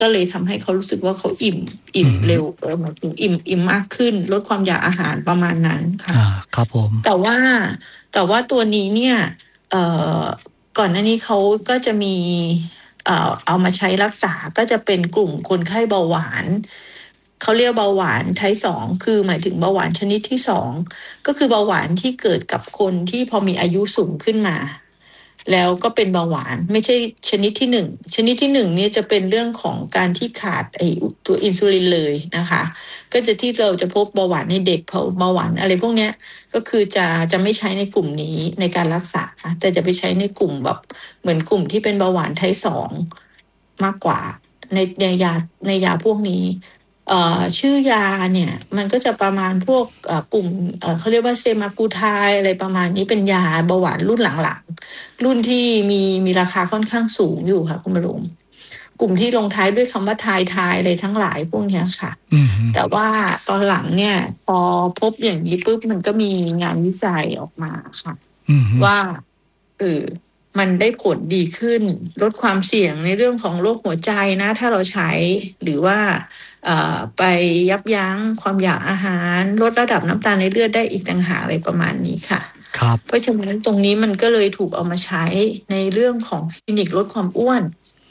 ก็เลยทำให้เขารู้สึกว่าเขาอิ่มเร็วหมายถึงอิ่มมากขึ้นลดความอยากอาหารประมาณนั้นค่ะครับผมแต่ว่าตัวนี้เนี่ยเอ่อก่อนหน้านี้เขาก็จะมีเอามาใช้รักษาก็จะเป็นกลุ่มคนไข้เบาหวานเขาเรียกเบาหวานไทป์2คือหมายถึงเบาหวานชนิดที่2ก็คือเบาหวานที่เกิดกับคนที่พอมีอายุสูงขึ้นมาแล้วก็เป็นเบาหวานไม่ใช่ชนิดที่1ชนิดที่1เนี่ยจะเป็นเรื่องของการที่ขาดตัวอินซูลินเลยนะคะก็จะที่เราจะพบเบาหวานในเด็กเบาหวานอะไรพวกเนี้ยก็คือจะไม่ใช้ในกลุ่มนี้ในการรักษาแต่จะไปใช้ในกลุ่มแบบเหมือนกลุ่มที่เป็นเบาหวานไทป์2มากกว่าในยาพวกนี้ชื่อยาเนี่ยมันก็จะประมาณพวกกลุ่มเขาเรียกว่าเซมากูไทอะไรประมาณนี้เป็นยาเบาหวานรุ่นหลังๆรุ่นที่มีราคาค่อนข้างสูงอยู่ค่ะคุณบรมกลุ่มที่ลงท้ายด้วยคำว่าทายอะไรทั้งหลายพวกนี้ค่ะแต่ว่าตอนหลังเนี่ยพอพบอย่างนี้ปุ๊บมันก็มีงานวิจัยออกมาค่ะว่ามันได้ผลดีขึ้นลดความเสี่ยงในเรื่องของโรคหัวใจนะถ้าเราใช้หรือว่าไปยับยั้งความอยากอาหารลดระดับน้ำตาลในเลือดได้อีกต่างหากอะไรประมาณนี้ค่ะครับเพราะฉะนั้นตรงนี้มันก็เลยถูกเอามาใช้ในเรื่องของคลินิกลดความอ้วน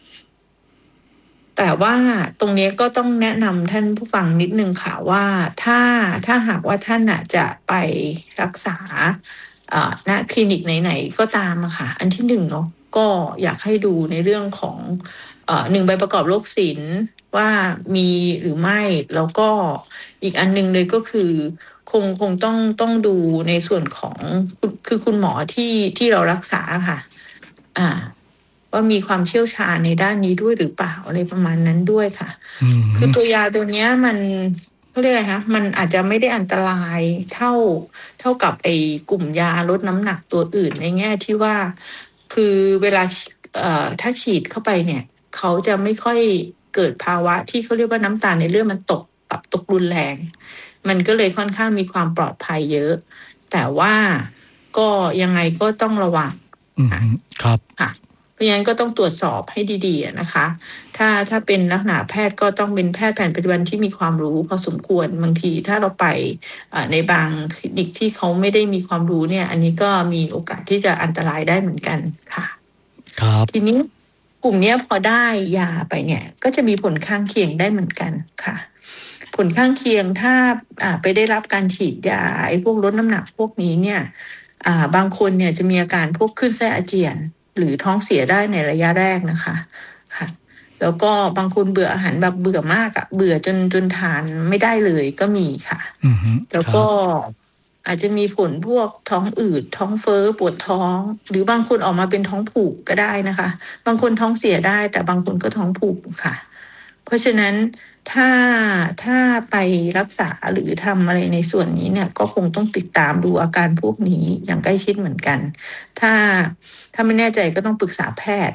แต่ว่าตรงนี้ก็ต้องแนะนำท่านผู้ฟังนิดนึงค่ะว่าถ้าหากว่าท่านจะไปรักษาณคลินิกไหนๆก็ตามอะค่ะอันที่1เนาะก็อยากให้ดูในเรื่องของ1ใบประกอบโรคศิลป์ว่ามีหรือไม่แล้วก็อีกอันนึงเลยก็คือคงต้องดูในส่วนของคือคุณหมอที่เรารักษาค่ะว่ามีความเชี่ยวชาญในด้านนี้ด้วยหรือเปล่าอะไรประมาณนั้นด้วยค่ะคือตัวยาตัวเนี้ยมันเขาเรียกอะไรคะมันอาจจะไม่ได้อันตรายเท่ากับกลุ่มยาลดน้ำหนักตัวอื่นในแง่ที่ว่าคือเวลาถ้าฉีดเข้าไปเนี่ยเขาจะไม่ค่อยเกิดภาวะที่เขาเรียกว่าน้ำตาลในเลือดมันตกรุนแรงมันก็เลยค่อนข้างมีความปลอดภัยเยอะแต่ว่าก็ยังไงก็ต้องระวังครับค่ะเพราะฉะนั้นก็ต้องตรวจสอบให้ดีๆนะคะถ้าเป็นลักษณะแพทย์ก็ต้องเป็นแพทย์แผนปัจจุบันที่มีความรู้พอสมควรบางทีถ้าเราไปในบางคลินิกที่เขาไม่ได้มีความรู้เนี่ยอันนี้ก็มีโอกาสที่จะอันตรายได้เหมือนกันค่ะครับทีนี้กลุ่มนี้พอได้ยาไปเนี่ยก็จะมีผลข้างเคียงได้เหมือนกันค่ะผลข้างเคียงถ้าไปได้รับการฉีดยาพวกลดน้ำหนักพวกนี้เนี่ยบางคนเนี่ยจะมีอาการพวกคลื่นไส้อาเจียนหรือท้องเสียได้ในระยะแรกนะคะค่ะแล้วก็บางคนเบื่ออาหารแบบเบื่อมากเบื่อจนทานไม่ได้เลยก็มีค่ะแล้วก็อาจจะมีผลพวกท้องอืดท้องเฟ้อปวดท้องหรือบางคนออกมาเป็นท้องผูกก็ได้นะคะบางคนท้องเสียได้แต่บางคนก็ท้องผูกค่ะเพราะฉะนั้นถ้าไปรักษาหรือทำอะไรในส่วนนี้เนี่ยก็คงต้องติดตามดูอาการพวกนี้อย่างใกล้ชิดเหมือนกันถ้าไม่แน่ใจก็ต้องปรึกษาแพทย์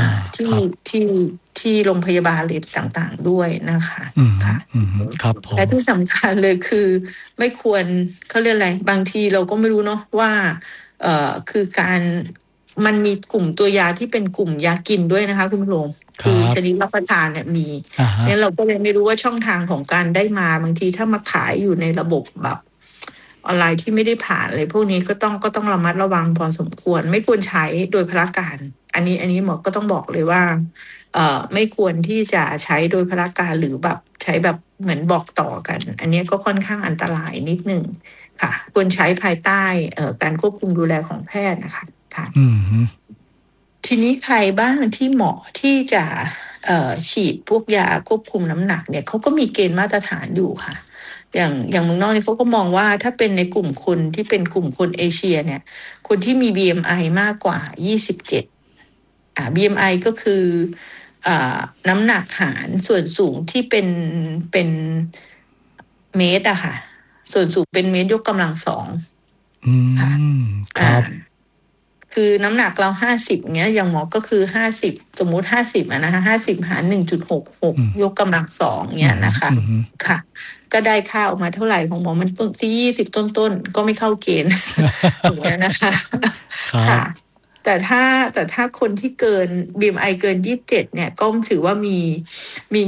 ที่โรงพยาบาลหรือต่างๆด้วยนะคะค่ะครับผมและที่สำคัญเลยคือไม่ควรเขาเรียกอะไรบางทีเราก็ไม่รู้เนาะว่าคือการมันมีกลุ่มตัวยาที่เป็นกลุ่มยากินด้วยนะคะคุณผู้ชมคือชนิดรับประทานเนี่ยมีเนี่ยเราก็เลยไม่รู้ว่าช่องทางของการได้มาบางทีถ้ามาขายอยู่ในระบบแบบออนไลน์ที่ไม่ได้ผ่านเลยพวกนี้ก็ต้องระมัดระวังพอสมควรไม่ควรใช้โดยพลการอันนี้หมอก็ต้องบอกเลยว่าไม่ควรที่จะใช้โดยพลการหรือแบบใช้แบบเหมือนบอกต่อกันอันนี้ก็ค่อนข้างอันตรายนิดนึงค่ะควรใช้ภายใต้การควบคุมดูแลของแพทย์นะคะค่ะทีนี้ใครบ้างที่เหมาะที่จะฉีดพวกยาควบคุมน้ำหนักเนี่ยเขาก็มีเกณฑ์มาตรฐานอยู่ค่ะอย่างเมืองนอกนี่เขาก็มองว่าถ้าเป็นในกลุ่มคนที่เป็นกลุ่มคนเอเชียเนี่ยคนที่มี BMI มากกว่า27BMI ก็คือน้ำหนักหารส่วนสูงที่เป็นเมตรอะค่ะส่วนสูงเป็นเมตรยกกำลัง2ค่ะคือน้ำหนักเรา50เงี้ยอย่างหมอก็คือ50สมมุติ50นะคะ50หาร 1.66 ยกกำลัง2เงี้ยนะคะค่ะก็ได้ค่าออกมาเท่าไหร่ของหมอมันต้นที่20ต้นๆก็ไม่เข้าเกณฑ์อย่างเงี้ยนะคะค่ะแต่แต่ถ้าคนที่เกิน BMI เกิน 27 เนี่ยก็ถือว่ามี